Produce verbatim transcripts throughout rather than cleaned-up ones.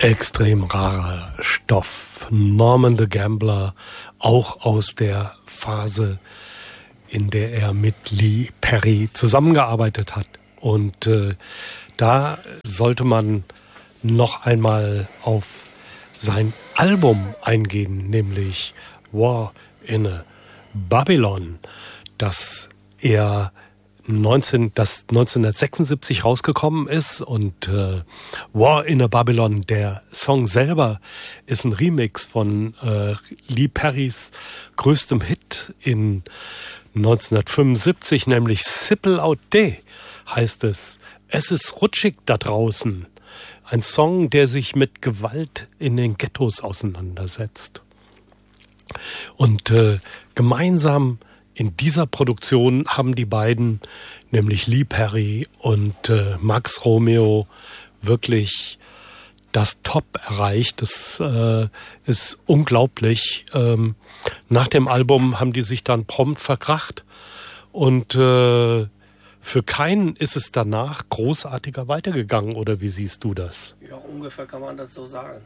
Extrem rarer Stoff. Norman the Gambler, auch aus der Phase, in der er mit Lee Perry zusammengearbeitet hat. Und äh, da sollte man noch einmal auf sein Album eingehen, nämlich War in a Babylon, das er neunzehn, das neunzehnhundertsechsundsiebzig rausgekommen ist. Und äh, War in a Babylon, der Song selber, ist ein Remix von äh, Lee Perrys größtem Hit in neunzehnhundertfünfundsiebzig, nämlich Sipple Out Day heißt es. Es ist rutschig da draußen. Ein Song, der sich mit Gewalt in den Ghettos auseinandersetzt. Und äh, gemeinsam in dieser Produktion haben die beiden, nämlich Lee Perry und äh, Max Romeo, wirklich das Top erreicht. Das äh, ist unglaublich. Ähm, nach dem Album haben die sich dann prompt verkracht und äh, für keinen ist es danach großartiger weitergegangen, oder wie siehst du das? Ja, ungefähr kann man das so sagen.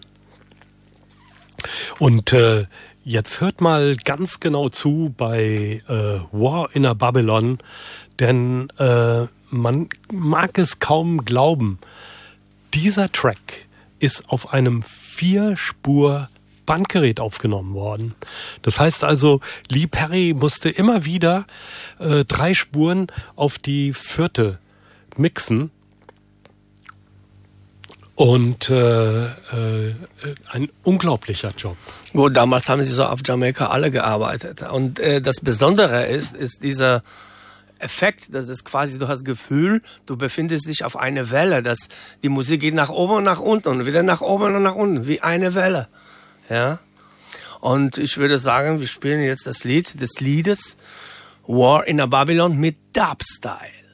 Und äh, jetzt hört mal ganz genau zu bei äh, War in a Babylon, denn äh, man mag es kaum glauben, dieser Track ist auf einem Vierspur Bandgerät aufgenommen worden. Das heißt also, Lee Perry musste immer wieder äh, drei Spuren auf die vierte mixen. Und äh, äh, ein unglaublicher Job. Gut, damals haben sie so auf Jamaika alle gearbeitet. Und äh, das Besondere ist, ist dieser Effekt, das ist quasi, du hast das Gefühl, du befindest dich auf einer Welle, dass die Musik geht nach oben und nach unten und wieder nach oben und nach unten, wie eine Welle. Ja. Und ich würde sagen, wir spielen jetzt das Lied des Liedes War in a Babylon mit Dub-Style.